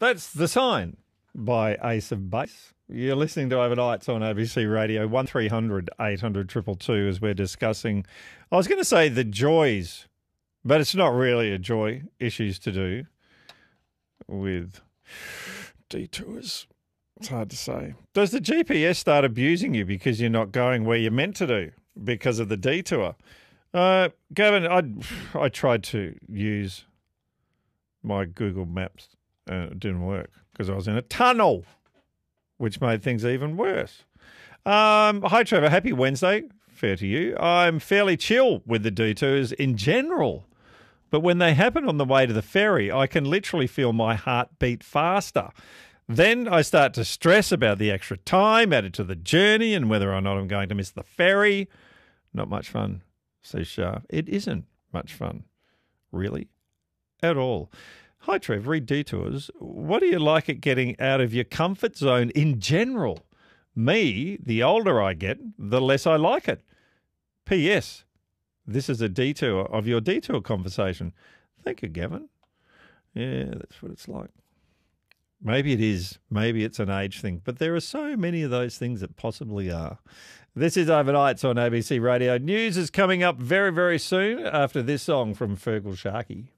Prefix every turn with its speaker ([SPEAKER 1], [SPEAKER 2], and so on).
[SPEAKER 1] That's The Sign by Ace of Base. You're listening to Overnights on ABC Radio, 1300 800 222 as we're discussing, I was going to say the joys, but it's not really a joy, issues to do with detours. It's hard to say. Does the GPS start abusing you because you're not going where you're meant to do because of the detour? Gavin, I tried to use my Google Maps and it didn't work because I was in a tunnel, which made things even worse. Hi, Trevor. Happy Wednesday. Fair to you. I'm fairly chill with the detours in general, but when they happen on the way to the ferry, I can literally feel my heart beat faster. Then I start to stress about the extra time added to the journey and whether or not I'm going to miss the ferry. Not much fun, says Shah. It isn't much fun, really, at all. Hi, Trev. Read detours. What do you like at getting out of your comfort zone in general? Me, the older I get, the less I like it. P.S. This is a detour of your detour conversation. Thank you, Gavin. Yeah, that's what it's like. Maybe it is. Maybe it's an age thing. But there are so many of those things that possibly are. This is Overnights on ABC Radio. News is coming up very, very soon after this song from Fergal Sharkey.